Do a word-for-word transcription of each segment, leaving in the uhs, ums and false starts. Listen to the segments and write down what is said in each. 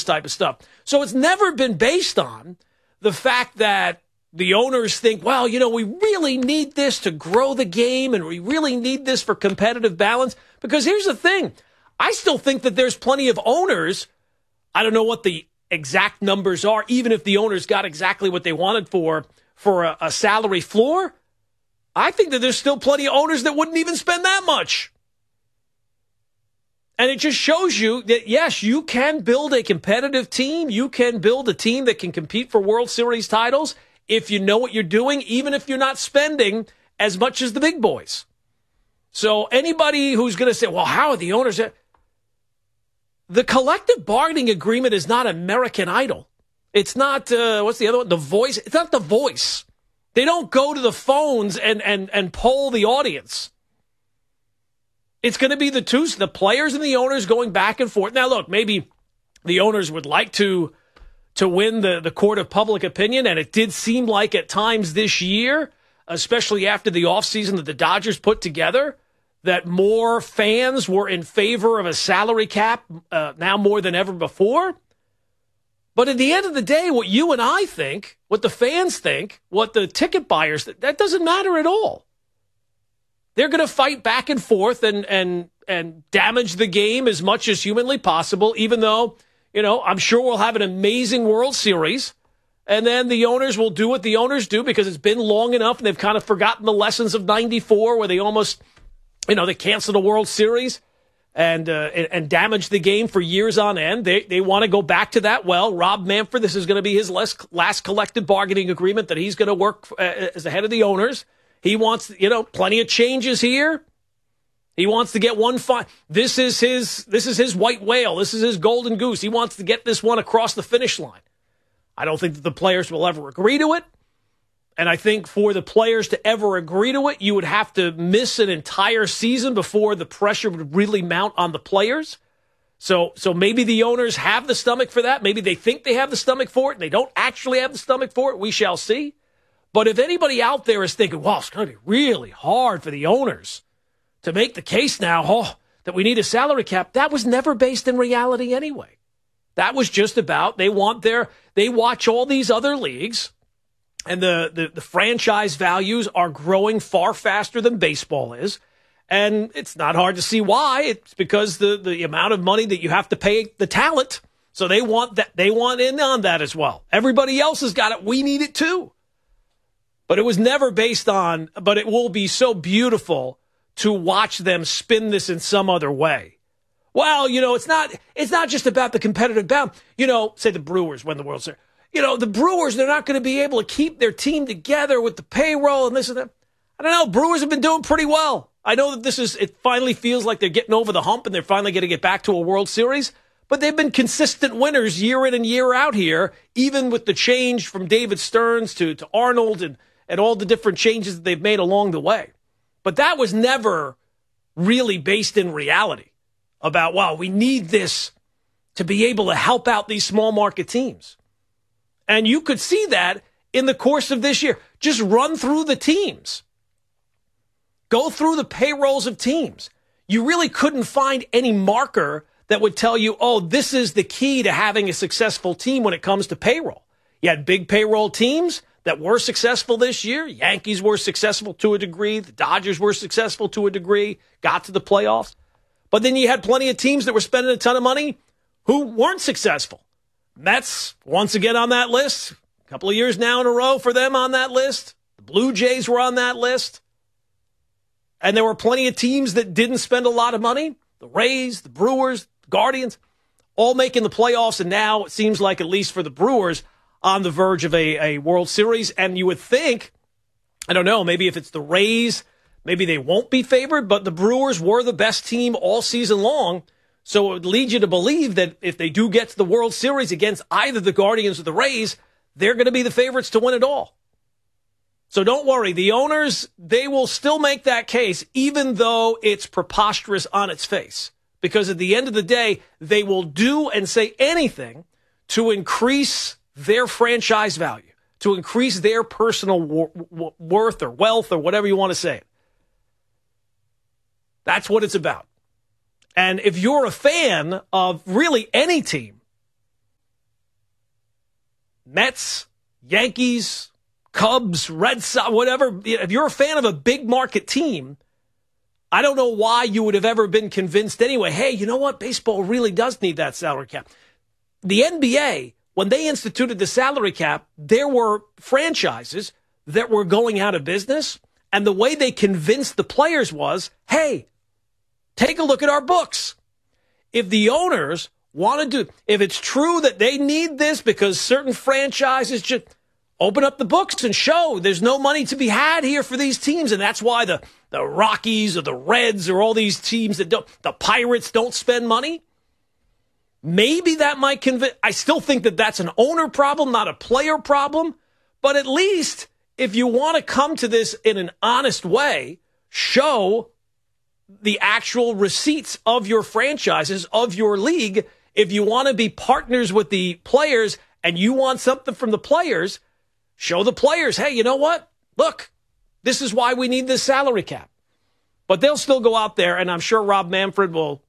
type of stuff. So it's never been based on the fact that the owners think, well, you know, we really need this to grow the game and we really need this for competitive balance. Because here's the thing. I still think that there's plenty of owners. I don't know what the exact numbers are, even if the owners got exactly what they wanted for, for a, a salary floor. I think that there's still plenty of owners that wouldn't even spend that much. And it just shows you that, yes, you can build a competitive team. You can build a team that can compete for World Series titles if you know what you're doing, even if you're not spending as much as the big boys. So anybody who's going to say, well, how are the owners? The collective bargaining agreement is not American Idol. It's not, uh, what's the other one? The Voice. It's not The Voice. They don't go to the phones and, and, and poll the audience. It's going to be the two, the players and the owners going back and forth. Now, look, maybe the owners would like to to win the, the court of public opinion, and it did seem like at times this year, especially after the offseason that the Dodgers put together, that more fans were in favor of a salary cap uh, now more than ever before. But at the end of the day, what you and I think, what the fans think, what the ticket buyers think, that doesn't matter at all. They're going to fight back and forth and and and damage the game as much as humanly possible, even though, you know, I'm sure we'll have an amazing World Series. And then the owners will do what the owners do because it's been long enough and they've kind of forgotten the lessons of ninety-four where they almost, you know, they canceled a World Series and uh, and, and damaged the game for years on end. They they want to go back to that. Well, Rob Manfred, this is going to be his last, last collective bargaining agreement that he's going to work uh, as the head of the owners. He wants, you know, plenty of changes here. He wants to get one fine. This is his, this is his white whale. This is his golden goose. He wants to get this one across the finish line. I don't think that the players will ever agree to it. And I think for the players to ever agree to it, you would have to miss an entire season before the pressure would really mount on the players. So, so maybe the owners have the stomach for that. Maybe they think they have the stomach for it and they don't actually have the stomach for it. We shall see. But if anybody out there is thinking, well, it's going to be really hard for the owners to make the case now oh, that we need a salary cap, that was never based in reality anyway. That was just about they want their, they watch all these other leagues and the, the, the franchise values are growing far faster than baseball is. And it's not hard to see why. It's because the, the amount of money that you have to pay the talent. So they want that, they want in on that as well. Everybody else has got it. We need it too. But it was never based on, but it will be so beautiful to watch them spin this in some other way. Well, you know, it's not it's not just about the competitive bound. You know, say the Brewers win the World Series. You know, the Brewers, they're not going to be able to keep their team together with the payroll and this and that. I don't know. Brewers have been doing pretty well. I know that this is, it finally feels like they're getting over the hump and they're finally going to get back to a World Series. But they've been consistent winners year in and year out here, even with the change from David Stearns to, to Arnold and and all the different changes that they've made along the way. But that was never really based in reality about, wow, we need this to be able to help out these small market teams. And you could see that in the course of this year. Just run through the teams. Go through the payrolls of teams. You really couldn't find any marker that would tell you, oh, this is the key to having a successful team when it comes to payroll. You had big payroll teams that were successful this year. Yankees were successful to a degree. The Dodgers were successful to a degree, got to the playoffs. But then you had plenty of teams that were spending a ton of money who weren't successful. Mets, once again on that list. A couple of years now in a row for them on that list. The Blue Jays were on that list. And there were plenty of teams that didn't spend a lot of money. The Rays, the Brewers, the Guardians, all making the playoffs. And now it seems like, at least for the Brewers, on the verge of a, a World Series. And you would think, I don't know, maybe if it's the Rays, maybe they won't be favored, but the Brewers were the best team all season long. So it would lead you to believe that if they do get to the World Series against either the Guardians or the Rays, they're going to be the favorites to win it all. So don't worry. The owners, they will still make that case, even though it's preposterous on its face. Because at the end of the day, they will do and say anything to increase their franchise value, to increase their personal wor- w- worth or wealth or whatever you want to say. That's what it's about. And if you're a fan of really any team, Mets, Yankees, Cubs, Red Sox, whatever. If you're a fan of a big market team, I don't know why you would have ever been convinced anyway, hey, you know what? Baseball really does need that salary cap. The N B A, when they instituted the salary cap, there were franchises that were going out of business. And the way they convinced the players was, hey, take a look at our books. If the owners want to do, if it's true that they need this because certain franchises just open up the books and show there's no money to be had here for these teams. And that's why the, the Rockies or the Reds or all these teams that don't, the Pirates don't spend money. Maybe that might convince, I still think that that's an owner problem, not a player problem. But at least if you want to come to this in an honest way, show the actual receipts of your franchises, of your league. If you want to be partners with the players and you want something from the players, show the players, hey, you know what? Look, this is why we need this salary cap. But they'll still go out there, and I'm sure Rob Manfred will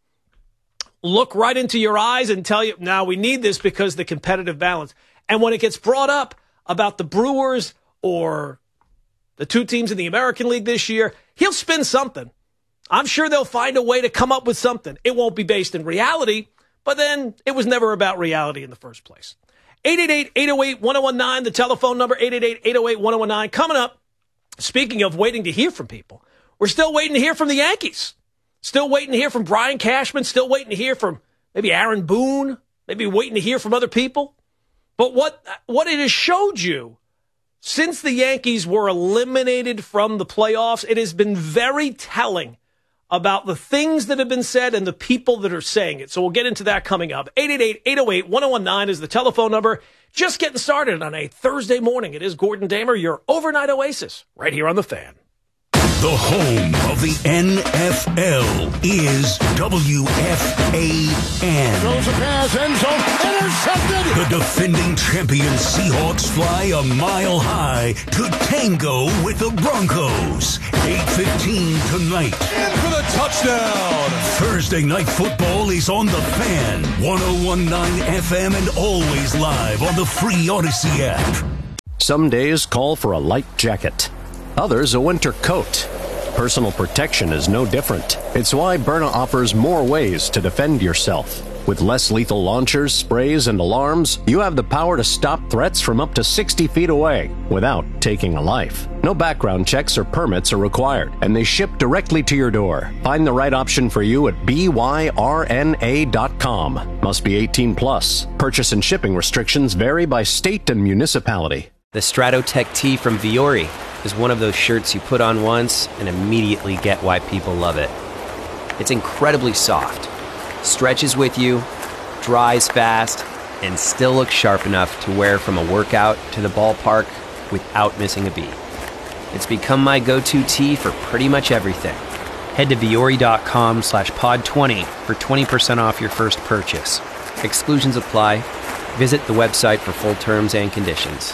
look right into your eyes and tell you, now we need this because the competitive balance. And when it gets brought up about the Brewers or the two teams in the American League this year, he'll spin something. I'm sure they'll find a way to come up with something. It won't be based in reality, but then it was never about reality in the first place. eight eight eight, eight oh eight, one oh one nine, the telephone number, eight eight eight, eight oh eight, one oh one nine. Coming up, speaking of waiting to hear from people, we're still waiting to hear from the Yankees. Still waiting to hear from Brian Cashman. Still waiting to hear from maybe Aaron Boone. Maybe waiting to hear from other people. But what, what it has showed you, since the Yankees were eliminated from the playoffs, it has been very telling about the things that have been said and the people that are saying it. So we'll get into that coming up. eight eight eight, eight oh eight, one oh one nine is the telephone number. Just getting started on a Thursday morning. It is Gordon Damer, your overnight oasis, right here on The Fan. The home of the N F L is W F A N. Throws a pass, end zone, intercepted! The defending champion Seahawks fly a mile high to tango with the Broncos. eight fifteen tonight. In for the touchdown! Thursday Night Football is on The Fan. one oh one point nine F M and always live on the free Odyssey app. Some days call for a light jacket. Others, a winter coat. Personal protection is no different. It's why Byrna offers more ways to defend yourself. With less lethal launchers, sprays, and alarms, you have the power to stop threats from up to sixty feet away without taking a life. No background checks or permits are required, and they ship directly to your door. Find the right option for you at B Y R N A dot com. Must be eighteen plus. Purchase and shipping restrictions vary by state and municipality. The Stratotech tee from Viore is one of those shirts you put on once and immediately get why people love it. It's incredibly soft, stretches with you, dries fast, and still looks sharp enough to wear from a workout to the ballpark without missing a beat. It's become my go-to tee for pretty much everything. Head to Viore.com slash pod 20 for twenty percent off your first purchase. Exclusions apply. Visit the website for full terms and conditions.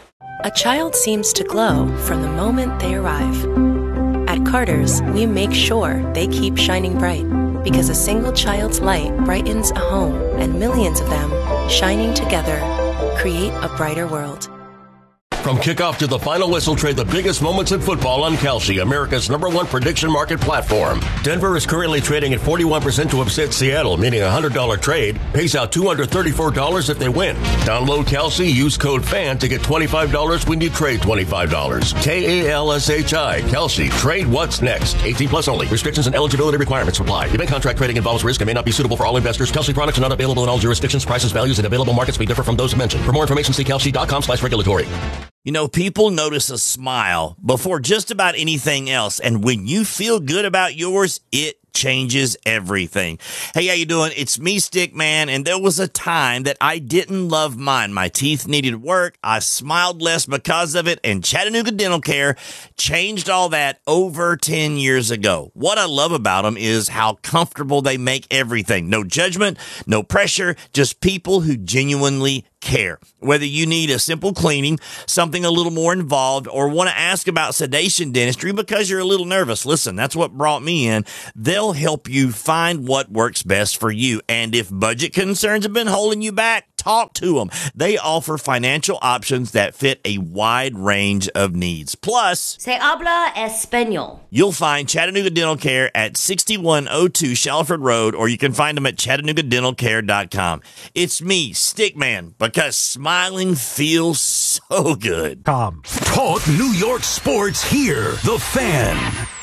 A child seems to glow from the moment they arrive. At Carter's, we make sure they keep shining bright, because a single child's light brightens a home, and millions of them, shining together, create a brighter world. From kickoff to the final whistle, trade the biggest moments in football on Kalshi, America's number one prediction market platform. Denver is currently trading at forty-one percent to upset Seattle, meaning a one hundred dollars trade pays out two hundred thirty-four dollars if they win. Download Kalshi, use code FAN to get twenty-five dollars when you trade twenty-five dollars. K A L S H I, Kalshi. Trade what's next. eighteen plus only. Restrictions and eligibility requirements apply. Event contract trading involves risk and may not be suitable for all investors. Kalshi products are not available in all jurisdictions. Prices, values, and available markets may differ from those mentioned. For more information, see Kalshi.com slash regulatory. You know, people notice a smile before just about anything else. And when you feel good about yours, it changes everything. Hey, how you doing? It's me, Stickman, and there was a time that I didn't love mine. My teeth needed work. I smiled less because of it, and Chattanooga Dental Care changed all that over ten years ago. What I love about them is how comfortable they make everything. No judgment, no pressure, just people who genuinely care. Whether you need a simple cleaning, something a little more involved, or want to ask about sedation dentistry because you're a little nervous, listen, that's what brought me in. They'll help you find what works best for you. And if budget concerns have been holding you back, Talk to them. They offer financial options that fit a wide range of needs. Plus, Se habla español. You'll find Chattanooga Dental Care at sixty-one oh two Shalford Road, or you can find them at chattanooga dental care dot com. It's me, Stickman, because smiling feels so good. Tom. Talk New York sports here. The Fan.